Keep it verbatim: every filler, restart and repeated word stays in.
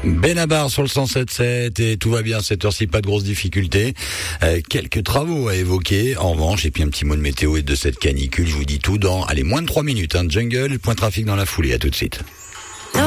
Benabar sur le cent sept sept et tout va bien cette heure-ci, pas de grosses difficultés. Euh, quelques travaux à évoquer en revanche et puis un petit mot de météo et de cette canicule. Je vous dis tout dans, allez, moins de trois minutes. Hein, Jungle, point trafic dans la foulée. À tout de suite.